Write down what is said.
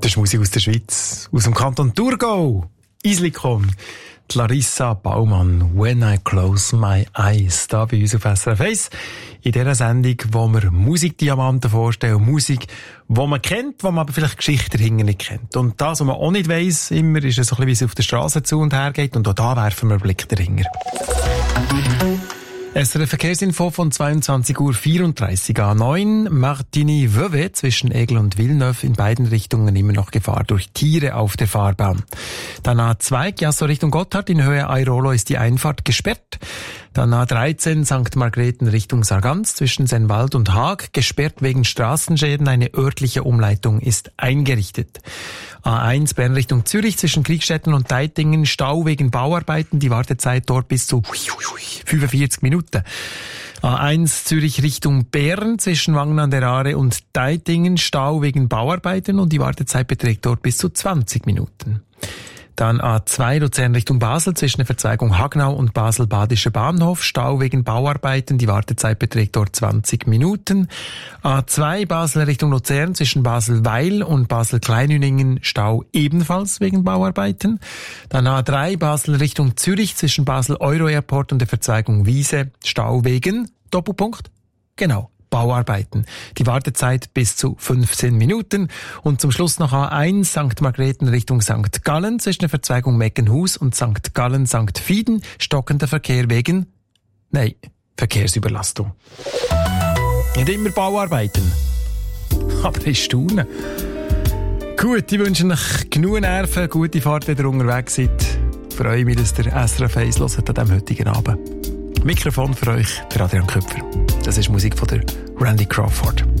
Das ist Musik aus der Schweiz, aus dem Kanton Thurgau. Islikon, die Larissa Baumann, «When I Close My Eyes», da bei uns auf SRF 1. In dieser Sendung, wo wir Musikdiamanten vorstellen, Musik, die man kennt, wo man aber vielleicht Geschichten dahinter nicht kennt. Und das, was man auch nicht weiss, immer ist es so ein bisschen, wie es auf der Straße zu und her geht. Und auch da werfen wir einen Blick dahinter. SRF Verkehrsinfo von 22:34 Uhr A9. Martigny-Vevey zwischen Aigle und Villeneuve in beiden Richtungen immer noch Gefahr durch Tiere auf der Fahrbahn. Dann A2 Chiasso Richtung Gotthard in Höhe Airolo ist die Einfahrt gesperrt. Dann A13 St. Margrethen Richtung Sargans zwischen Sennwald und Haag gesperrt wegen Straßenschäden. Eine örtliche Umleitung ist eingerichtet. A1 Bern Richtung Zürich zwischen Kriegstetten und Deitingen Stau wegen Bauarbeiten. Die Wartezeit dort bis zu 45 Minuten. A1 Zürich Richtung Bern zwischen Wangen an der Aare und Deitingen Stau wegen Bauarbeiten und die Wartezeit beträgt dort bis zu 20 Minuten. Dann A2 Luzern Richtung Basel zwischen der Verzweigung Hagnau und Basel-Badischer Bahnhof. Stau wegen Bauarbeiten. Die Wartezeit beträgt dort 20 Minuten. A2 Basel Richtung Luzern zwischen Basel-Weil und Basel-Kleinüningen. Stau ebenfalls wegen Bauarbeiten. Dann A3 Basel Richtung Zürich zwischen Basel-Euro-Airport und der Verzweigung Wiese. Stau wegen Doppelpunkt. Genau. Bauarbeiten. Die Wartezeit bis zu 15 Minuten. Und zum Schluss noch A1 St. Margrethen Richtung St. Gallen zwischen der Verzweigung Meckenhus und St. Gallen St. Fieden. Stockender Verkehr wegen, Verkehrsüberlastung. Nicht immer Bauarbeiten. Aber ich staune. Gut, ich wünsche euch genug Nerven, gute Fahrt, wenn ihr unterwegs seid. Ich freue mich, dass der SRF 1 hört an diesem heutigen Abend. Mikrofon für euch, der Adrian Köpfer. Das ist Musik von der Randy Crawford.